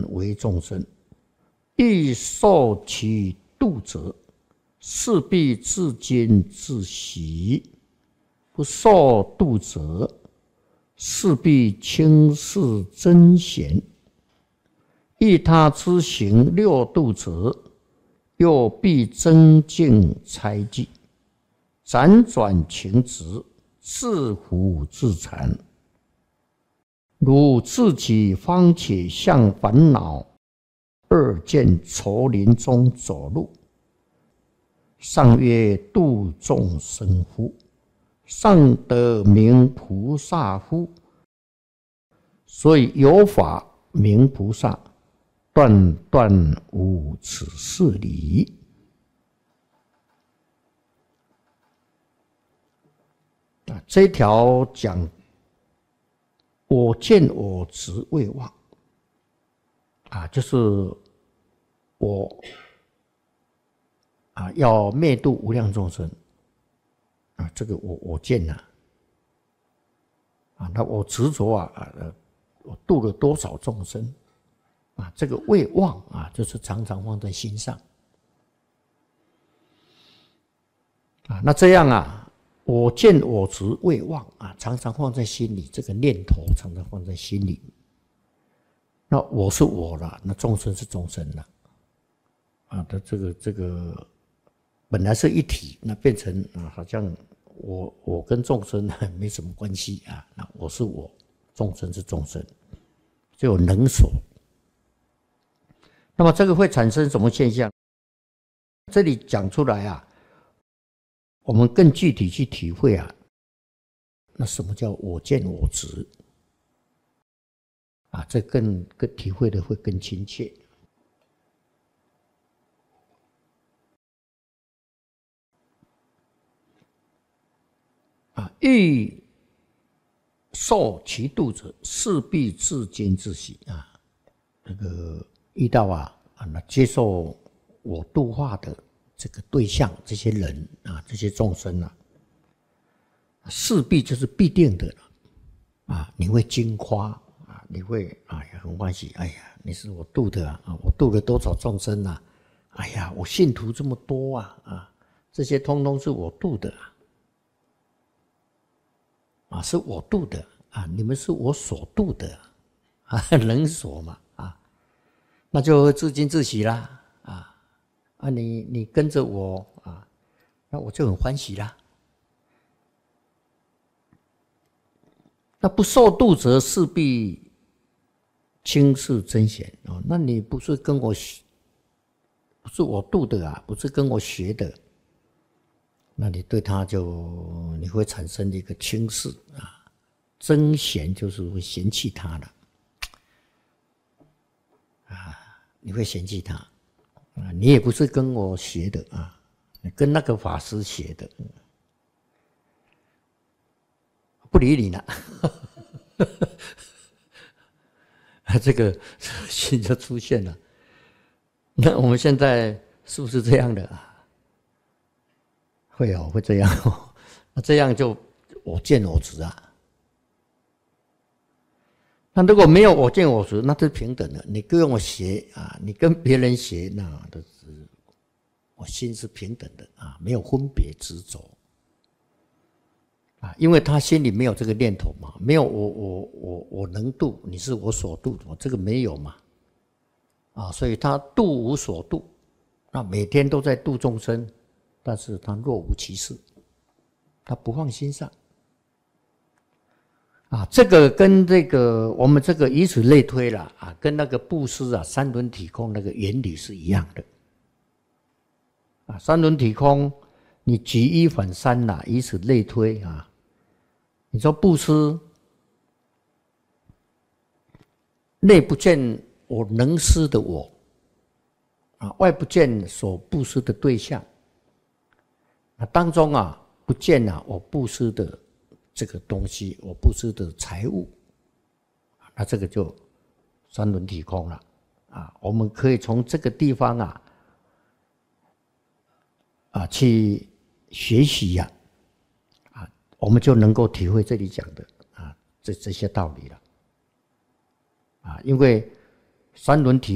为众生，欲受其度者，势必自矜自喜；不受度者，势必轻视珍贤。欲他之行六度者，又必增进猜忌，辗转情执，自胡自残。如自己方且向烦恼二见丛林中走路，尚曰度众生乎？尚得名菩萨乎？所以有法名菩萨，断断无此事理。这一条讲我见我执未忘就是我要灭度无量众生这个我见那我执着我度了多少众生这个未忘就是常常放在心上那这样我见我执未忘常常放在心里，这个念头常常放在心里。那我是我了，那众生是众生了的这个本来是一体，那变成好像我跟众生没什么关系那我是我，众生是众生，就有能所。那么这个会产生什么现象？这里讲出来我们更具体去体会那什么叫我见我执这更体会的会更亲切欲受其度者，势必自矜自喜这个遇到那接受我度化的这个对象，这些人这些众生势必就是必定的你会惊夸你会很欢喜，哎呀，你是我度的我度了多少众生哎呀，我信徒这么多这些通通是我度的是我度的你们是我所度的人所嘛那就自矜自喜啦你跟着我那我就很欢喜啦。那不受度者，势必轻视珍贤那你不是跟我不是我度的不是跟我学的，那你对他你会产生一个轻视珍贤就是会嫌弃他的你会嫌弃他你也不是跟我学的你跟那个法师学的不理你了这个心就出现了。那我们现在是不是这样的会会这样那这样就我见我执那如果没有我见我执，那是平等的。你跟我学你跟别人学，那都是我心是平等的没有分别执着因为他心里没有这个念头嘛，没有我能度，你是我所度的，这个没有嘛所以他度无所度，那每天都在度众生，但是他若无其事，他不放心上这个跟这个我们这个以此类推了跟那个布施三轮体空那个原理是一样的三轮体空，你举一反三以此类推你说布施内不见我能施的我外不见所布施的对象当中不见我布施的这个东西，我布施的财物那这个就三轮体空了我们可以从这个地方去学习我们就能够体会这里讲的这些道理了因为三轮体